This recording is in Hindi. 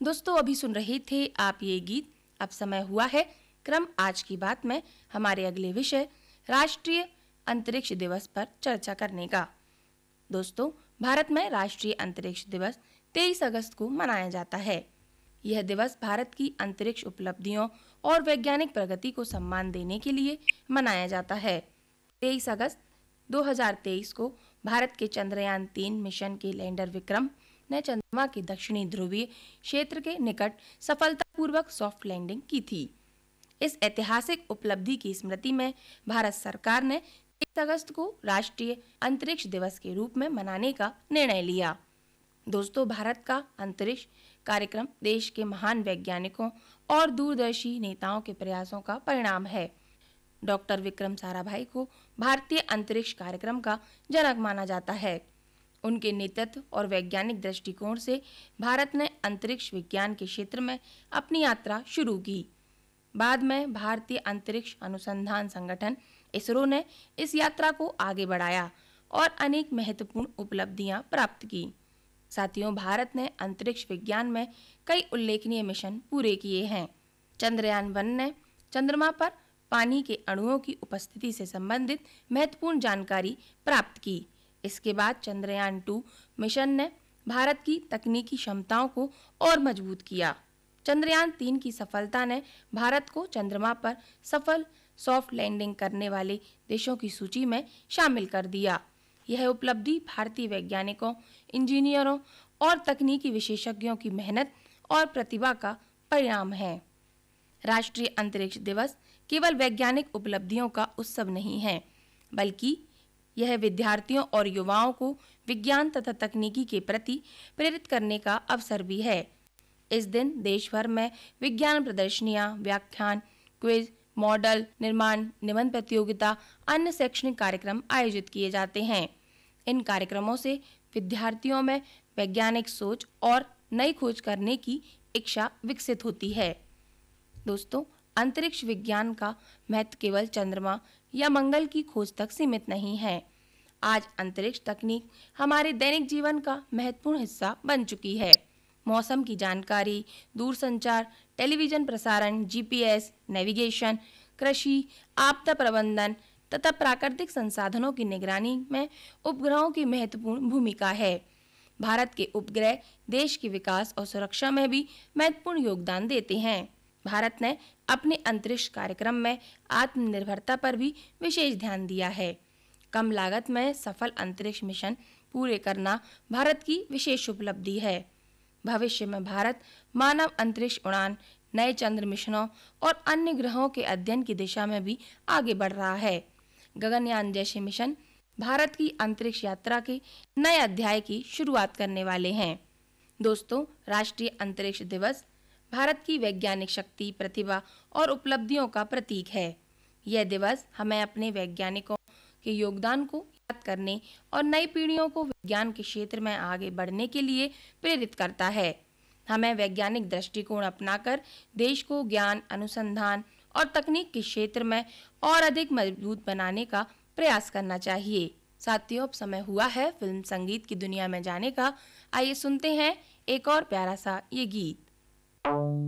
दोस्तों अभी सुन रहे थे आप ये गीत। अब समय हुआ है क्रम आज की बात में हमारे अगले विषय राष्ट्रीय अंतरिक्ष दिवस पर चर्चा करने का। दोस्तों भारत में राष्ट्रीय अंतरिक्ष दिवस 23 अगस्त को मनाया जाता है। यह दिवस भारत की अंतरिक्ष उपलब्धियों और वैज्ञानिक प्रगति को सम्मान देने के लिए मनाया जाता है। 23 अगस्त 2023 को भारत के चंद्रयान 3 मिशन के लैंडर विक्रम ने चंद्रमा के दक्षिणी ध्रुवीय क्षेत्र के निकट सफलतापूर्वक सॉफ्ट लैंडिंग की थी। इस ऐतिहासिक उपलब्धि की स्मृति में भारत सरकार ने 23 अगस्त को राष्ट्रीय अंतरिक्ष दिवस के रूप में मनाने का निर्णय लिया। दोस्तों भारत का अंतरिक्ष कार्यक्रम देश के महान वैज्ञानिकों और दूरदर्शी नेताओं के प्रयासों का परिणाम है। डॉक्टर विक्रम साराभाई को भारतीय अंतरिक्ष कार्यक्रम का जनक माना जाता है। उनके नेतृत्व और वैज्ञानिक दृष्टिकोण से भारत ने अंतरिक्ष विज्ञान के क्षेत्र में अपनी यात्रा शुरू की। बाद में भारतीय अंतरिक्ष अनुसंधान संगठन इसरो ने इस यात्रा को आगे बढ़ाया और अनेक महत्वपूर्ण उपलब्धियां प्राप्त की। साथियों भारत ने अंतरिक्ष विज्ञान में कई उल्लेखनीय मिशन पूरे किए हैं। चंद्रयान 1 ने चंद्रमा पर पानी के अणुओं की उपस्थिति से संबंधित महत्वपूर्ण जानकारी प्राप्त की। इसके बाद चंद्रयान 2 मिशन ने भारत की तकनीकी क्षमताओं को और मजबूत किया। चंद्रयान 3 की सफलता ने भारत को चंद्रमा पर सफल सॉफ्ट लैंडिंग करने वाले देशों की सूची में शामिल कर दिया। यह उपलब्धि भारतीय वैज्ञानिकों, इंजीनियरों और तकनीकी विशेषज्ञों की मेहनत और प्रतिभा का परिणाम है। राष्ट्रीय अंतरिक्ष दिवस केवल वैज्ञानिक उपलब्धियों का उत्सव नहीं है, बल्कि यह विद्यार्थियों और युवाओं को विज्ञान तथा तकनीकी के प्रति प्रेरित करने का अवसर भी है। इस दिन देश भर में विज्ञान प्रदर्शनियां, व्याख्यान, क्विज, मॉडल निर्माण, निबंध प्रतियोगिता, अन्य शैक्षणिक कार्यक्रम आयोजित किए जाते हैं। इन कार्यक्रमों से विद्यार्थियों में वैज्ञानिक सोच और नई खोज करने की इच्छा विकसित होती है। दोस्तों अंतरिक्ष विज्ञान का महत्व केवल चंद्रमा या मंगल की खोज तक सीमित नहीं है। आज अंतरिक्ष तकनीक हमारे दैनिक जीवन का महत्वपूर्ण हिस्सा बन चुकी है। मौसम की जानकारी, दूरसंचार, टेलीविजन प्रसारण, जीपीएस, नेविगेशन, कृषि, आपदा प्रबंधन तथा प्राकृतिक संसाधनों की निगरानी में उपग्रहों की महत्वपूर्ण भूमिका है। भारत के उपग्रह देश के विकास और सुरक्षा में भी महत्वपूर्ण योगदान देते हैं। भारत ने अपने अंतरिक्ष कार्यक्रम में आत्मनिर्भरता पर भी विशेष ध्यान दिया है। कम लागत में सफल अंतरिक्ष मिशन पूरे करना भारत की विशेष उपलब्धि है। भविष्य में भारत मानव अंतरिक्ष उड़ान, नए चंद्र मिशनों और अन्य ग्रहों के अध्ययन की दिशा में भी आगे बढ़ रहा है। गगनयान जैसे मिशन भारत की अंतरिक्ष यात्रा के नए अध्याय की शुरुआत करने वाले हैं। दोस्तों राष्ट्रीय अंतरिक्ष दिवस भारत की वैज्ञानिक शक्ति, प्रतिभा और उपलब्धियों का प्रतीक है। यह दिवस हमें अपने वैज्ञानिकों के योगदान को याद करने और नई पीढ़ियों को विज्ञान के क्षेत्र में आगे बढ़ने के लिए प्रेरित करता है। हमें वैज्ञानिक दृष्टिकोण अपनाकर देश को ज्ञान, अनुसंधान और तकनीक के क्षेत्र में और अधिक मजबूत बनाने का प्रयास करना चाहिए। साथियों अब समय हुआ है फिल्म संगीत की दुनिया में जाने का। आइए सुनते हैं एक और प्यारा सा ये गीत।